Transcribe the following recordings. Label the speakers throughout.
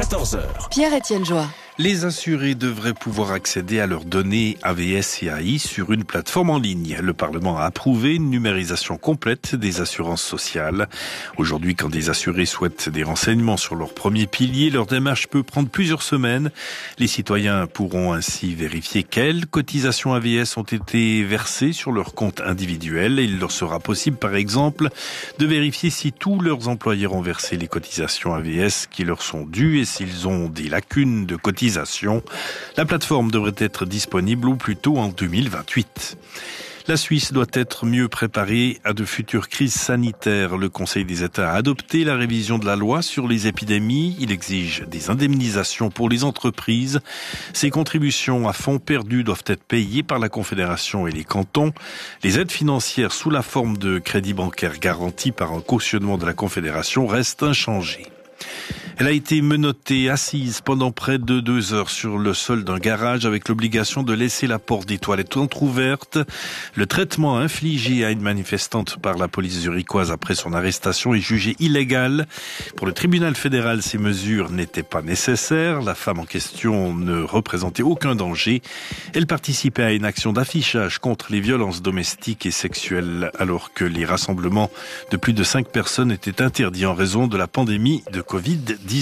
Speaker 1: 14h.
Speaker 2: Pierre-Étienne Joie.
Speaker 3: Les assurés devraient pouvoir accéder à leurs données AVS et AI sur une plateforme en ligne. Le Parlement a approuvé une numérisation complète des assurances sociales. Aujourd'hui, quand des assurés souhaitent des renseignements sur leur premier pilier, leur démarche peut prendre plusieurs semaines. Les citoyens pourront ainsi vérifier quelles cotisations AVS ont été versées sur leur compte individuel. Et il leur sera possible, par exemple, de vérifier si tous leurs employeurs ont versé les cotisations AVS qui leur sont dues et s'ils ont des lacunes de cotisation. La plateforme devrait être disponible au plus tôt en 2028. La Suisse doit être mieux préparée à de futures crises sanitaires. Le Conseil des États a adopté la révision de la loi sur les épidémies. Il exige des indemnisations pour les entreprises. Ces contributions à fonds perdus doivent être payées par la Confédération et les cantons. Les aides financières sous la forme de crédits bancaires garantis par un cautionnement de la Confédération restent inchangées. Elle a été menottée, assise pendant près de 2 heures sur le sol d'un garage avec l'obligation de laisser la porte des toilettes entrouverte. Le traitement infligé à une manifestante par la police zurichoise après son arrestation est jugé illégal. Pour le tribunal fédéral, ces mesures n'étaient pas nécessaires. La femme en question ne représentait aucun danger. Elle participait à une action d'affichage contre les violences domestiques et sexuelles alors que les rassemblements de plus de 5 personnes étaient interdits en raison de la pandémie de Covid-19.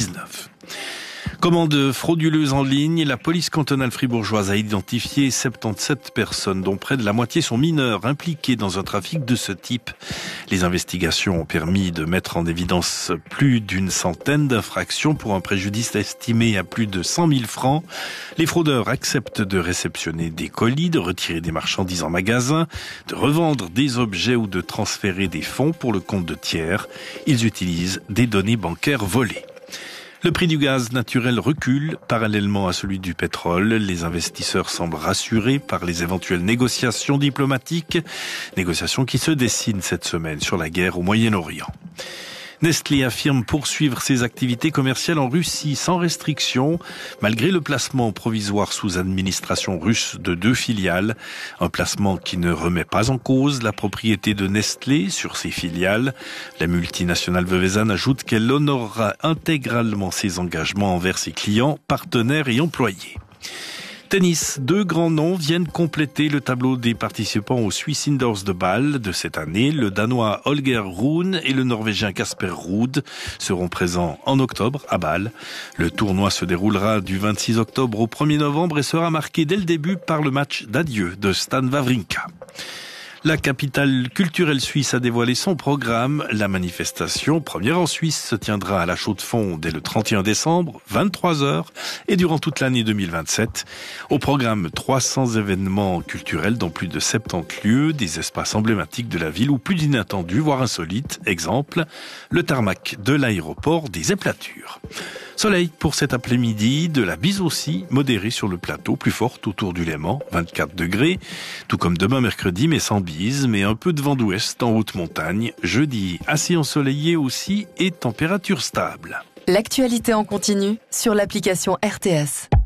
Speaker 3: Commande frauduleuse en ligne, la police cantonale fribourgeoise a identifié 77 personnes, dont près de la moitié sont mineures, impliquées dans un trafic de ce type. Les investigations ont permis de mettre en évidence plus d'une centaine d'infractions pour un préjudice estimé à plus de 100 000 francs. Les fraudeurs acceptent de réceptionner des colis, de retirer des marchandises en magasin, de revendre des objets ou de transférer des fonds pour le compte de tiers. Ils utilisent des données bancaires volées. Le prix du gaz naturel recule parallèlement à celui du pétrole. Les investisseurs semblent rassurés par les éventuelles négociations diplomatiques, négociations qui se dessinent cette semaine sur la guerre au Moyen-Orient. Nestlé affirme poursuivre ses activités commerciales en Russie sans restriction, malgré le placement provisoire sous administration russe de 2 filiales. Un placement qui ne remet pas en cause la propriété de Nestlé sur ses filiales. La multinationale veuvezane ajoute qu'elle honorera intégralement ses engagements envers ses clients, partenaires et employés. Tennis, 2 grands noms viennent compléter le tableau des participants au Swiss Indoors de Bâle de cette année. Le Danois Holger Rune et le Norvégien Casper Ruud seront présents en octobre à Bâle. Le tournoi se déroulera du 26 octobre au 1er novembre et sera marqué dès le début par le match d'adieu de Stan Wawrinka. La capitale culturelle suisse a dévoilé son programme. La manifestation, première en Suisse, se tiendra à la Chaux-de-Fonds dès le 31 décembre, 23h, et durant toute l'année 2027. Au programme, 300 événements culturels dans plus de 70 lieux, des espaces emblématiques de la ville ou plus inattendus, voire insolites. Exemple, le tarmac de l'aéroport des Éplatures. Soleil pour cet après-midi, de la bise aussi, modérée sur le plateau, plus forte autour du Léman, 24 degrés, tout comme demain mercredi, mais sans bise, mais un peu de vent d'ouest en haute montagne. Jeudi, assez ensoleillé aussi et température stable.
Speaker 2: L'actualité en continu sur l'application RTS.